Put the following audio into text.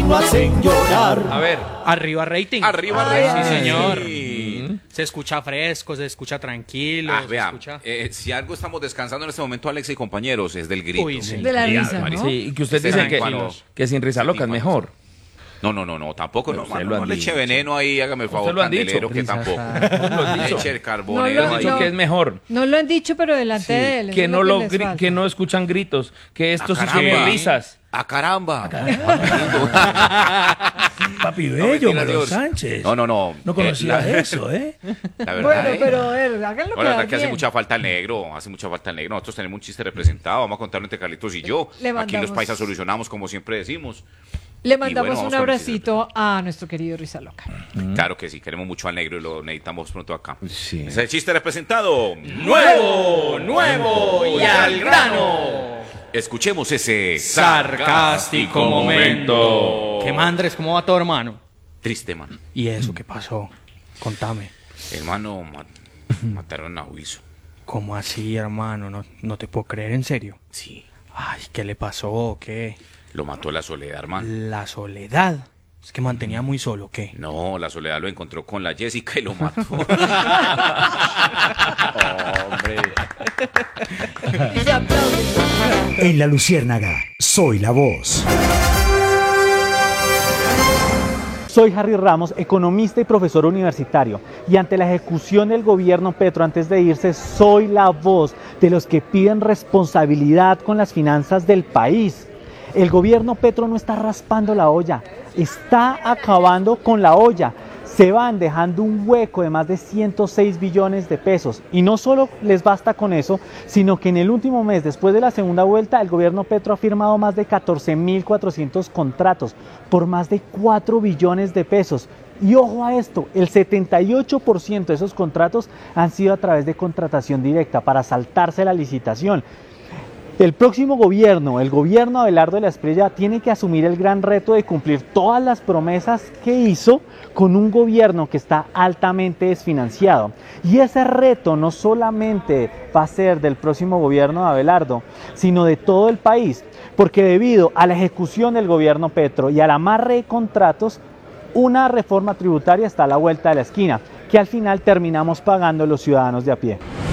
lo hacen llorar. A ver. Arriba rating. Arriba rating. Sí, señor. Sí. Se escucha fresco, se escucha tranquilo. Vea, escucha... si algo estamos descansando en este momento, Alex y compañeros, es del grito. Uy, sí. De la Sí, risa, Maris. ¿no? Sí, y que usted Este dice tranquilo. que sin risa loca es mejor. No, tampoco. Pero No, usted mano, lo han no le eche dicho. veneno ahí, hágame el favor, Usted lo han dicho. candelero, que tampoco. Lo han dicho. Eche el No carbonero lo- Han ahí. dicho que es mejor. No lo han dicho, pero delante Sí, de él. eso que es no lo lo les gri- falta. que no escuchan gritos, que esto sí caramba. son risas. ¡A caramba! Papi No, bello, mentira, Mario Dios. Sánchez. No. No conocía eso, ¿eh? La verdad, Bueno, pero a ver, háganlo No, la verdad quedar que hace bien. mucha falta el negro, Nosotros tenemos un chiste representado, vamos a contarlo entre Carlitos y yo. Le Aquí en Los mandamos- Paisas solucionamos, como siempre decimos. Le bueno, mandamos vamos un con el chiste abracito a nuestro querido Risa Loca. Claro que sí, queremos mucho al negro y lo necesitamos pronto acá. Sí. Ese es el chiste representado. Nuevo y al grano. Escuchemos ese Sarcástico momento. ¿Qué mandres? ¿Cómo va todo, hermano? Triste, man. ¿Y eso qué pasó? Contame. Hermano, mataron a Wilson. ¿Cómo así, hermano? No te puedo creer, ¿en serio? Sí, Ay, ¿qué le pasó? ¿Qué? lo mató la Soledad, hermano. La soledad. Es que mantenía muy solo, ¿qué? No, la Soledad lo encontró con la Jessica y lo mató. Hombre. Y se aplaude. En La Luciérnaga, soy la voz. Soy Harry Ramos, economista y profesor universitario, y ante la ejecución del gobierno Petro antes de irse, soy la voz de los que piden responsabilidad con las finanzas del país. El gobierno Petro no está raspando la olla, está acabando con la olla. Se van dejando un hueco de más de 106 billones de pesos. Y no solo les basta con eso, sino que en el último mes, después de la segunda vuelta, el gobierno Petro ha firmado más de 14.400 contratos por más de 4 billones de pesos. Y ojo a esto, el 78% de esos contratos han sido a través de contratación directa para saltarse la licitación. El próximo gobierno, el gobierno Abelardo de la Espriella, tiene que asumir el gran reto de cumplir todas las promesas que hizo con un gobierno que está altamente desfinanciado. Y ese reto no solamente va a ser del próximo gobierno de Abelardo, sino de todo el país, porque debido a la ejecución del gobierno Petro y al amarre de contratos, una reforma tributaria está a la vuelta de la esquina, que al final terminamos pagando los ciudadanos de a pie.